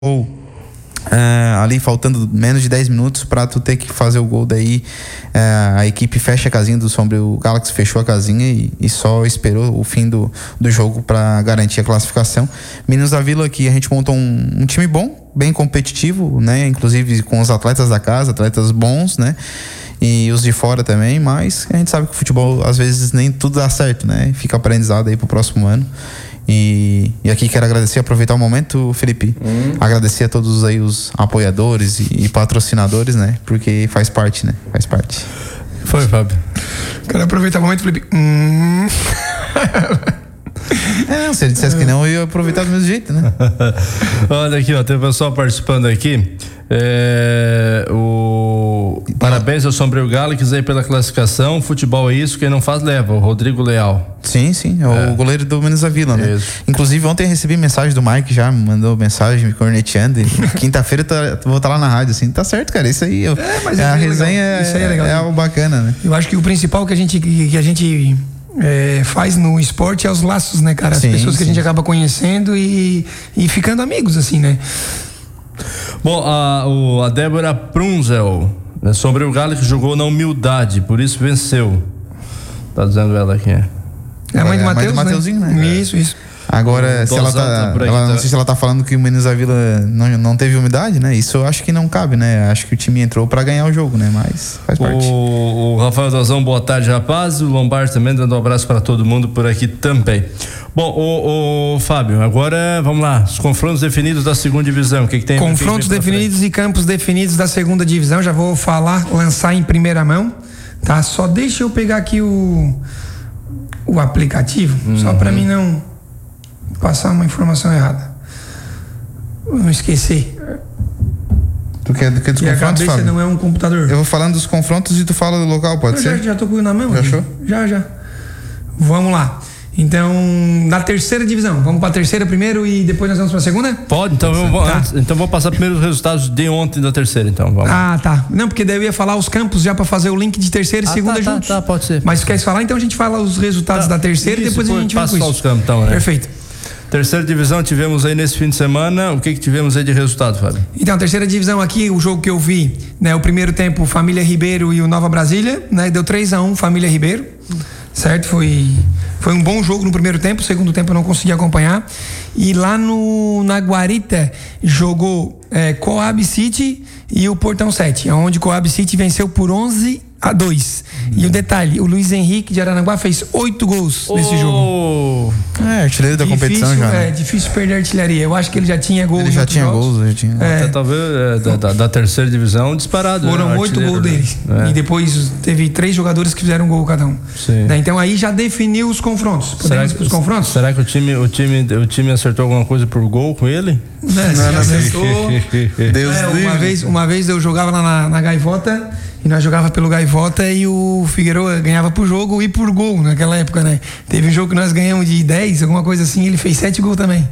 ali faltando menos de 10 minutos pra tu ter que fazer o gol, daí a equipe fecha a casinha do Sombrio Galaxy, fechou a casinha e só esperou o fim do jogo pra garantir a classificação. Meninos da Vila, que a gente montou um time bom, bem competitivo, né, inclusive com os atletas da casa, atletas bons, né, e os de fora também, mas a gente sabe que o futebol às vezes nem tudo dá certo, né, fica aprendizado aí pro próximo ano. E aqui quero agradecer, aproveitar o momento, Felipe, agradecer a todos aí os apoiadores e patrocinadores, né? Porque faz parte, né? Faz parte. Foi, Fábio. Quero aproveitar o momento, Felipe. Se ele dissesse que não, eu ia aproveitar do mesmo jeito, né? Olha aqui, ó, tem o pessoal participando aqui. Parabéns ao Sombrio Galaxy aí pela classificação. Futebol é isso, quem não faz leva. O Rodrigo Leal. Sim, é o goleiro do Meninos da Vila, né? Isso. Inclusive ontem eu recebi mensagem do Mike, já me mandou mensagem me corneteando. Quinta-feira vou estar lá na rádio, assim, tá certo, cara, isso aí. Mas a resenha isso aí é legal. É algo bacana, né? Eu acho que o principal que a gente faz no esporte é os laços, né, cara? As pessoas que a gente acaba conhecendo e ficando amigos, assim, né? Bom, a Débora Prunzel, né, sobre o Galo que jogou na humildade, por isso venceu. Tá dizendo ela aqui. É a mãe do Matheus, Mateuzinho, né? Isso. Agora, se ela não sei se ela tá falando que o Meninos da Vila não teve umidade, né? Isso eu acho que não cabe, né? Acho que o time entrou pra ganhar o jogo, né? Mas faz parte. O Rafael Dazão, boa tarde, rapaz. O Lombardi também dando um abraço pra todo mundo por aqui também. Bom, o Fábio, agora vamos lá, os confrontos definidos da segunda divisão, o que tem? Confrontos definidos e campos definidos da segunda divisão, já vou lançar em primeira mão, tá? Só deixa eu pegar aqui o aplicativo, só pra mim não passar uma informação errada. Não esquecer. Tu quer dos confrontos, a cabeça, Fábio? Não é um computador. Eu vou falando dos confrontos e tu fala do local, pode ser? Já tô com ele na mão. Já achou? Já. Vamos lá. Então, na terceira divisão, vamos para a terceira primeiro e depois nós vamos para a segunda? Pode, então vamos passar primeiro os resultados de ontem da terceira, então. Vamos. Tá. Não, porque daí eu ia falar os campos já para fazer o link de terceira e segunda juntos. Tá, pode ser. Mas quer falar? Então a gente fala os resultados da terceira e depois a gente vai com isso. Passa os campos, então, né? Perfeito. Terceira divisão tivemos aí nesse fim de semana, o que tivemos aí de resultado, Fábio? Então, terceira divisão aqui, o jogo que eu vi, né, o primeiro tempo, Família Ribeiro e o Nova Brasília, né, deu 3-1 Família Ribeiro, certo? Foi um bom jogo no primeiro tempo, segundo tempo eu não consegui acompanhar. E lá na Guarita jogou Coab City e o Portão 7, onde Coab City venceu por 11-2. E o detalhe, o Luiz Henrique de Aranaguá fez 8 gols nesse jogo. Artilheiro da competição já. É difícil perder a artilharia. Eu acho que ele já tinha gols. Ele já tinha gols. Talvez da terceira divisão disparado. Foram 8 gols deles. E depois teve 3 jogadores que fizeram gol cada um. Sim. Então aí já definiu os confrontos. Podemos ir pros confrontos? Será que o time acertou alguma coisa por gol com ele? Não acertou. Uma vez eu jogava lá na Gaivota. E nós jogava pelo Gaivota e o Figueroa ganhava por jogo e por gol naquela época, né? Teve um jogo que nós ganhamos de 10, alguma coisa assim, ele fez 7 gols também.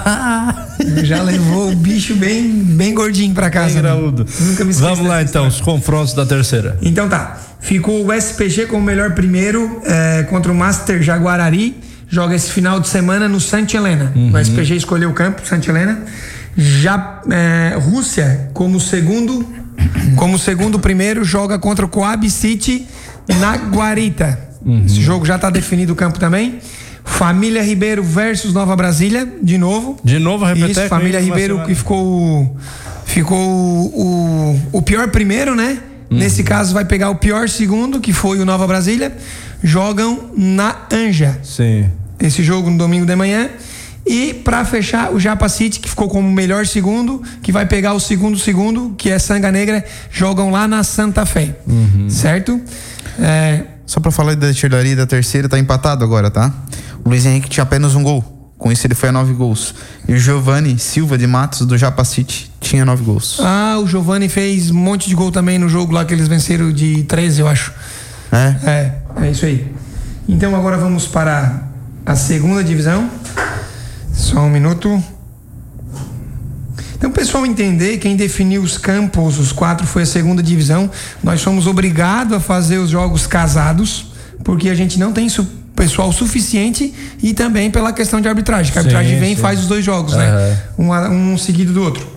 Já levou o bicho bem gordinho pra casa. Né? Nunca me esqueci. Vamos lá então, os confrontos da terceira. Então tá, ficou o SPG como o melhor primeiro contra o Master Jaguarari. Joga esse final de semana no Santa Helena. O SPG escolheu o campo, Santa Helena. Já Rússia como segundo primeiro, joga contra o Coab City na Guarita. Esse jogo já está definido o campo também. Família Ribeiro versus Nova Brasília, de novo. De novo, repetir. Isso, Família Ribeiro que ficou o pior primeiro, né? Nesse caso vai pegar o pior segundo, que foi o Nova Brasília. Jogam na Anja. Sim. Esse jogo no domingo de manhã. E pra fechar, o Japa City, que ficou como o melhor segundo, que vai pegar o segundo, que é Sanga Negra, jogam lá na Santa Fé. Certo? Só pra falar da artilharia da terceira, tá empatado agora, tá? O Luiz Henrique tinha apenas um gol. Com isso ele foi a 9 gols. E o Giovanni Silva de Matos, do Japa City, tinha 9 gols. O Giovanni fez um monte de gol também no jogo lá que eles venceram de 13, eu acho. É isso aí. Então agora vamos para a segunda divisão. Só um minuto. Então, o pessoal entender, quem definiu os campos, os 4, foi a segunda divisão. Nós fomos obrigados a fazer os jogos casados, porque a gente não tem pessoal suficiente e também pela questão de arbitragem. Que a arbitragem vem e faz os 2 jogos, né? Um seguido do outro.